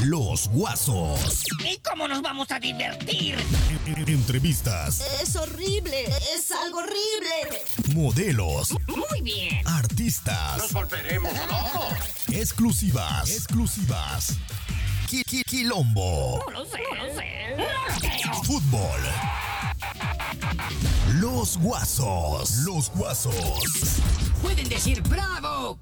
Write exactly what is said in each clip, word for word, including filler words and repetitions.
Los Guasos. ¿Y cómo nos vamos a divertir? Entrevistas. Es horrible, es algo horrible. Modelos. Muy bien. Artistas. Nos volveremos locos. Exclusivas. Exclusivas. Qui- qui- Quilombo. No lo sé, no lo sé. No lo creo. Fútbol. Los Guasos. Los Guasos. Pueden decir bravo.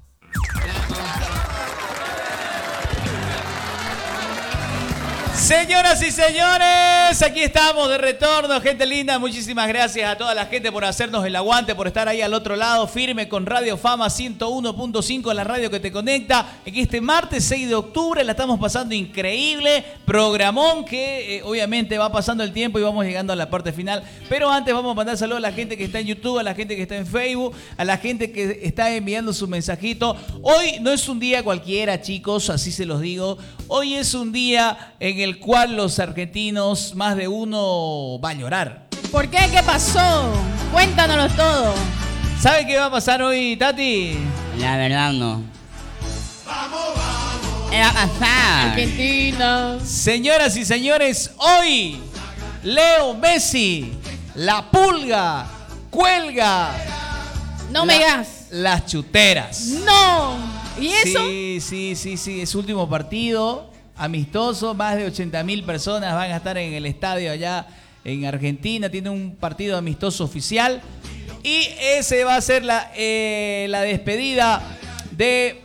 Señoras y señores, aquí estamos de retorno, gente linda. Muchísimas gracias a toda la gente por hacernos el aguante, por estar ahí al otro lado, firme con Radio Fama ciento uno punto cinco, la radio que te conecta. Aquí este martes seis de octubre la estamos pasando increíble, programón que eh, obviamente va pasando el tiempo y vamos llegando a la parte final. Pero antes vamos a mandar saludos a la gente que está en YouTube, a la gente que está en Facebook, a la gente que está enviando su mensajito. Hoy no es un día cualquiera, chicos, así se los digo. Hoy es un día en el cual los argentinos, más de uno, va a llorar. ¿Por qué? ¿Qué pasó? Cuéntanoslo todo. ¿Sabe qué va a pasar hoy, Tati? La verdad no. ¡Vamos, vamos! ¡Va a pasar! Argentina. Señoras y señores, hoy Leo Messi, la pulga, cuelga. No la, me digas. Las chuteras. No. ¿Y eso? Sí, sí, sí, sí. Es su último partido amistoso. Más de ochenta mil personas van a estar en el estadio allá en Argentina. Tiene un partido amistoso oficial. Y ese va a ser la, eh, la despedida de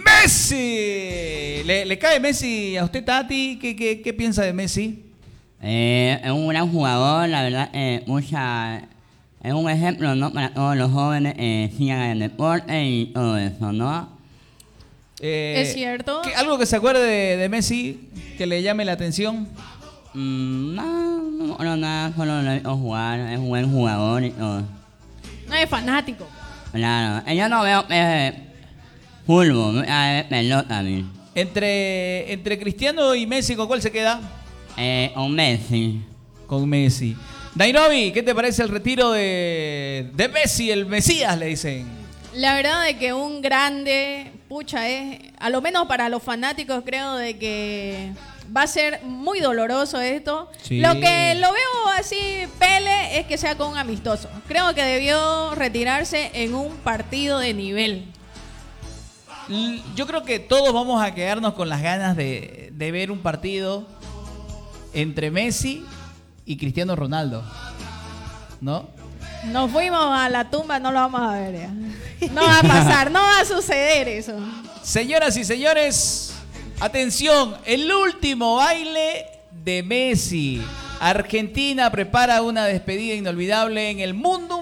Messi. ¿Le, ¿Le cae Messi a usted, Tati? ¿Qué, qué, qué piensa de Messi? Eh, es un gran jugador, la verdad, eh, mucha, es un ejemplo, ¿no? Para todos los jóvenes, eh, sigan el deporte y todo eso, ¿no? Eh, ¿Es cierto? ¿qué, ¿Algo que se acuerde de, de Messi que le llame la atención? Mm, no, no, no, nada, solo lo he visto jugar, es un buen jugador y todo. No es fanático. Claro, yo no veo eh, fútbol, eh, pelota a mí. Entre, entre Cristiano y Messi, ¿con cuál se queda? Eh, o Messi. Con Messi. Nairobi, ¿qué te parece el retiro de, de Messi, el Mesías, le dicen? La verdad de que un grande, pucha, es, a lo menos para los fanáticos creo de que va a ser muy doloroso esto. Sí. Lo que lo veo así, Pele, es que sea con un amistoso. Creo que debió retirarse en un partido de nivel. L- Yo creo que todos vamos a quedarnos con las ganas de, de ver un partido entre Messi y Cristiano Ronaldo, ¿no? Nos fuimos a la tumba, no lo vamos a ver ya. No va a pasar, no va a suceder eso. Señoras y señores, atención, el último baile de Messi. Argentina prepara una despedida inolvidable en el mundo